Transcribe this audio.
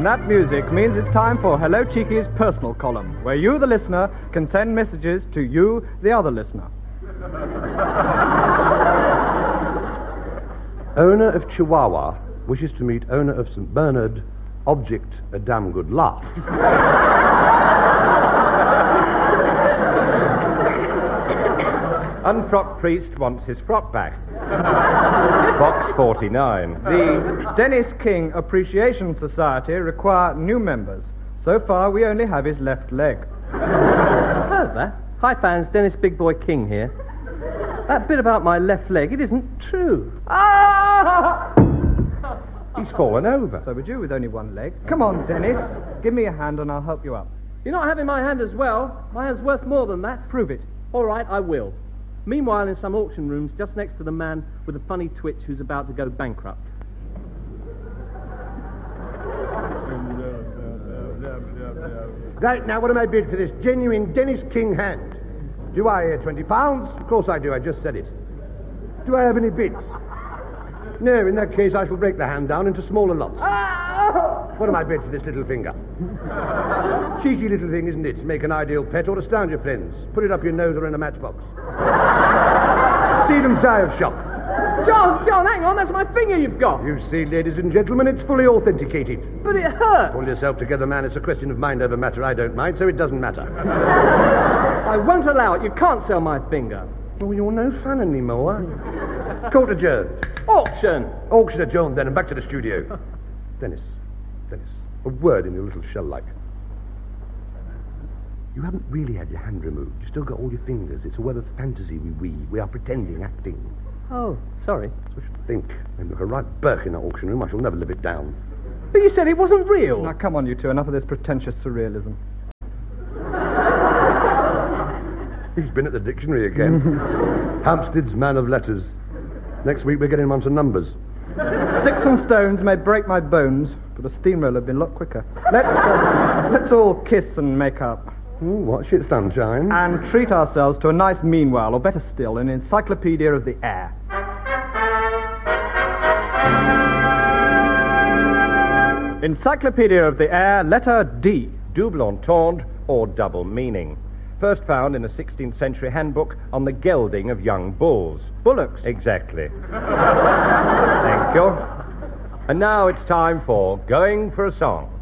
that music means it's time for Hello Cheeky's personal column, where you, the listener, can send messages to you, the other listener. Owner of Chihuahua wishes to meet owner of St. Bernard. Object, a damn good laugh. Unfrocked priest wants his frock back. Box 49. The Dennis King Appreciation Society require new members. So far, we only have his left leg. I've heard that. Hi, fans. Dennis Big Boy King here. That bit about my left leg, it isn't true. Ah! He's fallen over. So would you with only one leg. Come on, Dennis. Give me a hand and I'll help you up. You're not having my hand as well. My hand's worth more than that. Prove it. All right, I will. Meanwhile, in some auction rooms, just next to the man with a funny twitch who's about to go bankrupt. Right, now what am I bid for this genuine Dennis King hand? Do I hear £20? Of course I do, I just said it. Do I have any bids? No, in that case I shall break the hand down into smaller lots. What am I bid for this little finger? Cheeky little thing, isn't it? To make an ideal pet or astound your friends. Put it up your nose or in a matchbox. See them die of shock. John, hang on, that's my finger you've got. You see, ladies and gentlemen, it's fully authenticated. But it hurts. Pull yourself together, man. It's a question of mind over matter. I don't mind, so it doesn't matter. I won't allow it. You can't sell my finger. Oh, you're no fun anymore. Court adjourned. Auction. Auction adjourned then, and back to the studio. Dennis, a word in your little shell-like. You haven't really had your hand removed. You've still got all your fingers. It's a web of fantasy we weave. We are pretending, acting. Oh, sorry. So I should think. They look a right Burke in that auction room. I shall never live it down. But you said it wasn't real. Now, come on, you two. Enough of this pretentious surrealism. He's been at the dictionary again. Hampstead's man of letters. Next week we're getting him on some numbers. Sticks and stones may break my bones, but a steamroller would be a lot quicker. Let's all kiss and make up. Ooh, watch it, sunshine. And treat ourselves to a nice meanwhile, or better still, an encyclopedia of the air. Encyclopedia of the air, letter D. Double entendre or double meaning. First found in a 16th century handbook on the gelding of young bulls. Bullocks. Exactly. Thank you. And now it's time for Going for a Song.